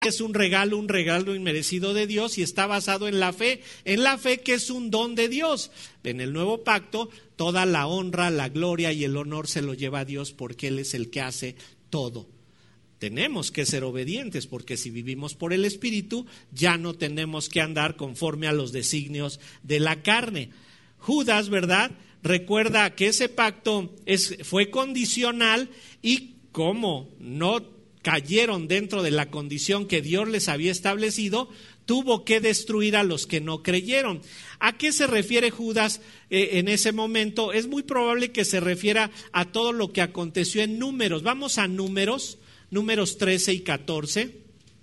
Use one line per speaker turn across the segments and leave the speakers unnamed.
es un regalo inmerecido de Dios y está basado en la fe que es un don de Dios. En el nuevo pacto, toda la honra, la gloria y el honor se lo lleva a Dios porque Él es el que hace todo. Tenemos que ser obedientes porque si vivimos por el Espíritu, ya no tenemos que andar conforme a los designios de la carne. Judas, ¿verdad?, recuerda que ese pacto fue condicional y como no cayeron dentro de la condición que Dios les había establecido, tuvo que destruir a los que no creyeron. ¿A qué se refiere Judas en ese momento? Es muy probable que se refiera a todo lo que aconteció en Números. Vamos a Números 13 y 14.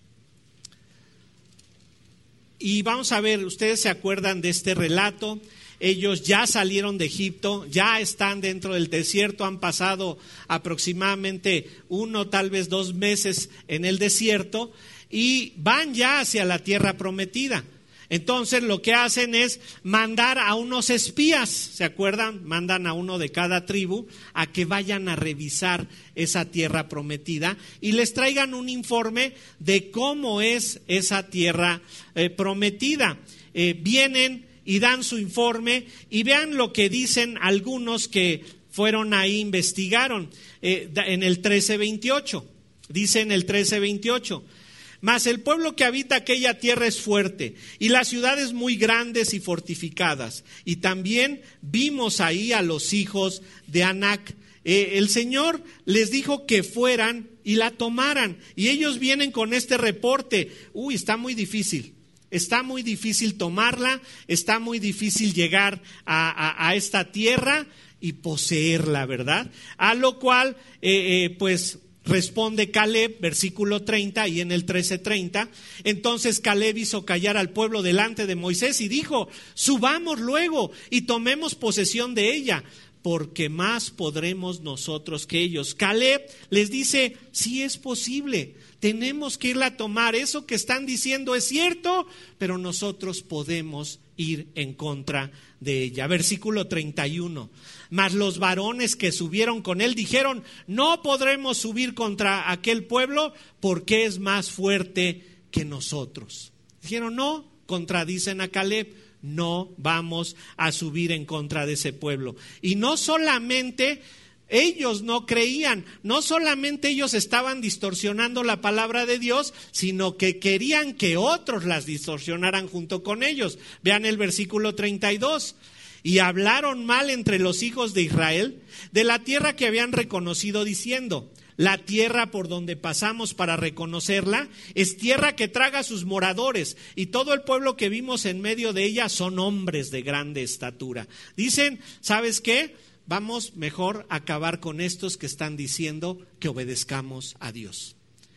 Y vamos a ver, ustedes se acuerdan de este relato. Ellos ya salieron de Egipto, ya están dentro del desierto, han pasado aproximadamente 1, tal vez 2 meses en el desierto y van ya hacia la tierra prometida. Entonces lo que hacen es mandar a unos espías, ¿se acuerdan? Mandan a uno de cada tribu a que vayan a revisar esa tierra prometida y les traigan un informe de cómo es esa tierra prometida. Vienen y dan su informe y vean lo que dicen algunos que fueron ahí, investigaron en el 13:28. Dice en el 13:28: mas el pueblo que habita aquella tierra es fuerte y las ciudades muy grandes y fortificadas. Y también vimos ahí a los hijos de Anac. El Señor les dijo que fueran y la tomaran. Y ellos vienen con este reporte. Está muy difícil. Está muy difícil tomarla, está muy difícil llegar a esta tierra y poseerla, ¿verdad? A lo cual, pues responde Caleb, versículo 30 y en el 13:30. Entonces Caleb hizo callar al pueblo delante de Moisés y dijo: subamos luego y tomemos posesión de ella, porque más podremos nosotros que ellos. Caleb les dice: sí es posible, tenemos que irla a tomar, eso que están diciendo es cierto, pero nosotros podemos ir en contra de ella. Versículo 31. Mas los varones que subieron con él dijeron: no podremos subir contra aquel pueblo porque es más fuerte que nosotros. Dijeron: no, contradicen a Caleb, no vamos a subir en contra de ese pueblo. Y no solamente ellos no creían, no solamente ellos estaban distorsionando la palabra de Dios, sino que querían que otros las distorsionaran junto con ellos. Vean el versículo 32. Y hablaron mal entre los hijos de Israel de la tierra que habían reconocido, diciendo: la tierra por donde pasamos para reconocerla es tierra que traga a sus moradores, y todo el pueblo que vimos en medio de ella son hombres de grande estatura. Dicen: ¿sabes qué? Vamos mejor a acabar con estos que están diciendo que obedezcamos a Dios.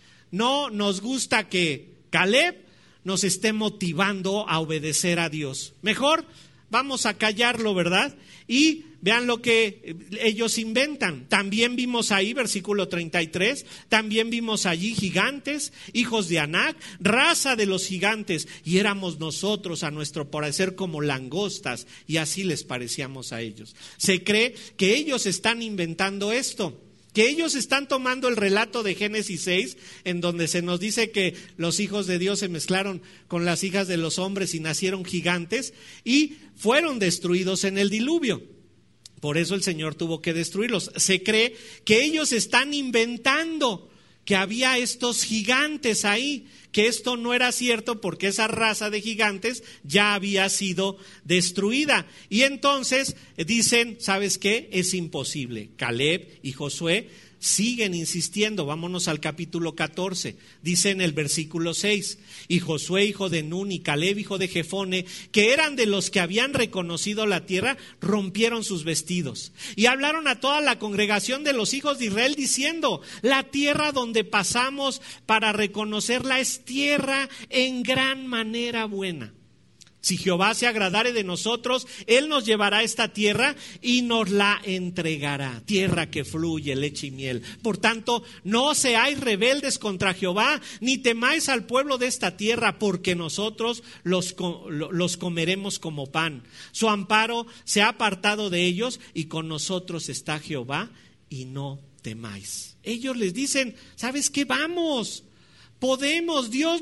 No nos gusta que Caleb nos esté motivando a obedecer a Dios. Mejor vamos a callarlo, ¿verdad? Y vean lo que ellos inventan. También vimos ahí, versículo 33, también vimos allí gigantes, hijos de Anac, raza de los gigantes, y éramos nosotros a nuestro parecer como langostas, y así les parecíamos a ellos. Se cree que ellos están inventando esto, que ellos están tomando el relato de Génesis 6, en donde se nos dice que los hijos de Dios se mezclaron con las hijas de los hombres y nacieron gigantes y fueron destruidos en el diluvio. Por eso el Señor tuvo que destruirlos. Se cree que ellos están inventando que había estos gigantes ahí, que esto no era cierto porque esa raza de gigantes ya había sido destruida. Y entonces dicen: ¿sabes qué? Es imposible. Caleb y Josué siguen insistiendo. Vámonos al capítulo 14. Dice en el versículo 6: y Josué, hijo de Nun, y Caleb, hijo de Jefone, que eran de los que habían reconocido la tierra, rompieron sus vestidos y hablaron a toda la congregación de los hijos de Israel diciendo: la tierra donde pasamos para reconocerla es tierra en gran manera buena. Si Jehová se agradare de nosotros, Él nos llevará a esta tierra y nos la entregará, tierra que fluye leche y miel. Por tanto, no seáis rebeldes contra Jehová, ni temáis al pueblo de esta tierra, porque nosotros los comeremos como pan. Su amparo se ha apartado de ellos, y con nosotros está Jehová, y no temáis. Ellos les dicen: ¿sabes qué? Vamos. Podemos, Dios